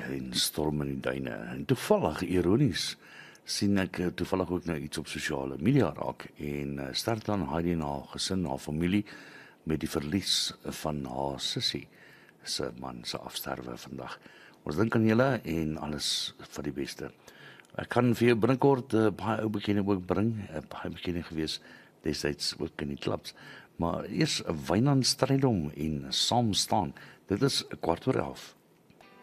en storm in die duine. En toevallig, ironies, sien ek toevallig ook nou iets op sosiale media raak en start dan Heidi en haar gesin, haar familie met die verlies van haar sussie se man se afsterwe vandag. Ons dink aan julle en alles vir die beste. Ek kan vir jou binnekort baie ou bekende ook bring, baie bekende gewees destyds ook in die klubs. Maar eers 'n Wynand Strydom en Saam staan. Dit is 11:15.